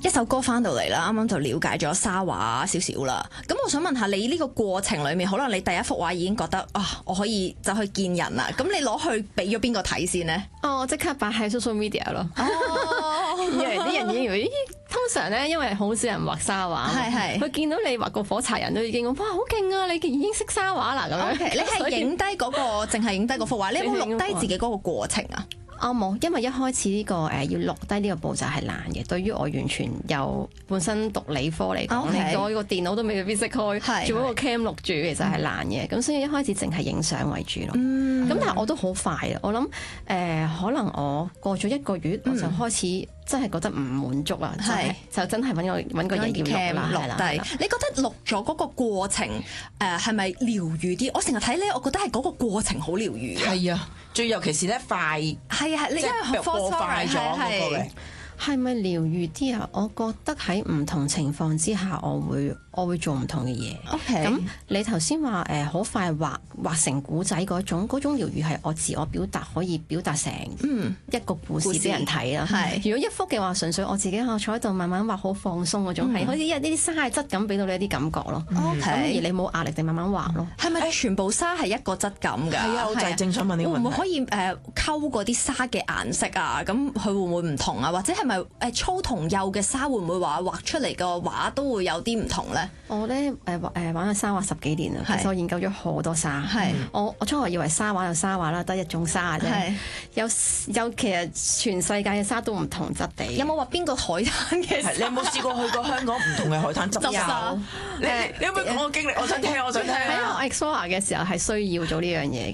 一首歌翻到嚟啦，啱啱就了解咗沙畫少少啦。咁我想問下你呢個過程裏面，可能你第一幅畫已經覺得啊，我可以走去見人啦。咁你攞去俾咗邊個睇先呢？ 我即刻擺喺 social media 咯。以為啲人以為通常咧，因為好少人畫沙畫，佢見到你畫個火柴人都已經哇好勁啊！你已經識沙畫啦咁樣。 你係影低嗰個，淨係影低嗰幅畫，你有冇錄低自己嗰個過程啊？ 我冇，因為一開始呢個要錄低呢個步驟係難嘅。對於我完全由本身讀理科嚟講，我個電腦都未必識開，做一個 cam 錄住，其實係難嘅。咁所以一開始淨係影相為主咯。咁但係我都好快啊！我諗可能我過咗1個月，我就開始真係覺得唔滿足啊！就真係揾個嘢要錄低。 你覺得錄咗嗰個過程係咪療愈啲？我成日睇咧，我覺得係嗰個過程好療愈。 係啊，最尤其是咧快， 係啊，你因為過快咗嗰個嘅。 係咪療愈啲啊？我覺得喺唔同情況之下，我會做唔同嘅嘢。 OK。 咁你頭先話好快畫成古仔嗰種療愈係我自我表達，可以表達成一個故事俾人睇啦。如果一幅嘅話，純粹我自己坐喺度慢慢畫，好放鬆嗰種，係好似呢啲沙嘅質感俾到你一啲感覺咯。 OK。 咁而你冇壓力地慢慢畫咯。 係咪全部沙係一個質感㗎？ 係啊，我就係正想問呢個問題。 會唔會可以溝嗰啲沙嘅顏色啊？咁佢會唔會唔同啊？或者係咪粗同幼嘅沙會唔會話畫出嚟個畫都會有啲唔同咧？ 我咧玩咗沙畫10幾年啦，其實我研究咗好多沙。我初頭以為沙畫就沙畫啦，得一種沙啫。有其實全世界嘅沙都唔同質地。 有冇話邊個海灘嘅？ 你有冇試過去過香港唔同嘅海灘執沙？你有冇講個經歷？我想聽。 喺我 explore 嘅時候係需要做呢樣嘢